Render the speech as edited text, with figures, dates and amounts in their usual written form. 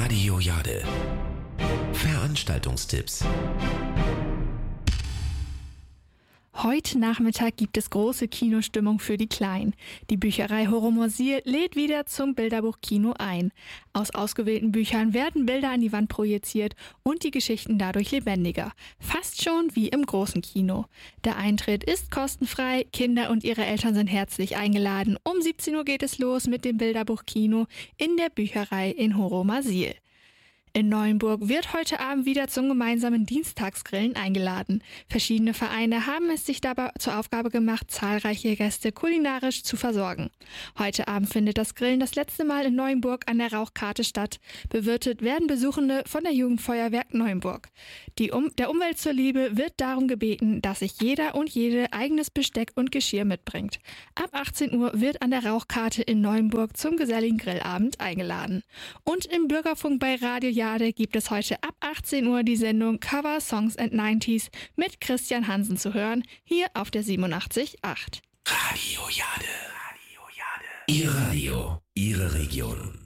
Radio Jade. Veranstaltungstipps. Heute Nachmittag gibt es große Kinostimmung für die Kleinen. Die Bücherei Horomorsil lädt wieder zum Bilderbuchkino ein. Aus ausgewählten Büchern werden Bilder an die Wand projiziert und die Geschichten dadurch lebendiger. Fast schon wie im großen Kino. Der Eintritt ist kostenfrei, Kinder und ihre Eltern sind herzlich eingeladen. Um 17 Uhr geht es los mit dem Bilderbuchkino in der Bücherei in Horomorsil. In Neuenburg wird heute Abend wieder zum gemeinsamen Dienstagsgrillen eingeladen. Verschiedene Vereine haben es sich dabei zur Aufgabe gemacht, zahlreiche Gäste kulinarisch zu versorgen. Heute Abend findet das Grillen das letzte Mal in Neuenburg an der Rauchkarte statt. Bewirtet werden Besuchende von der Jugendfeuerwerk Neuenburg. Der Umwelt zur Liebe wird darum gebeten, dass sich jeder und jede eigenes Besteck und Geschirr mitbringt. Ab 18 Uhr wird an der Rauchkarte in Neuenburg zum geselligen Grillabend eingeladen. Und im Bürgerfunk bei Radio Jade gibt es heute ab 18 Uhr die Sendung Cover Songs and 90s mit Christian Hansen zu hören, hier auf der 87.8. Radio Jade. Ihr Radio, Ihre Region.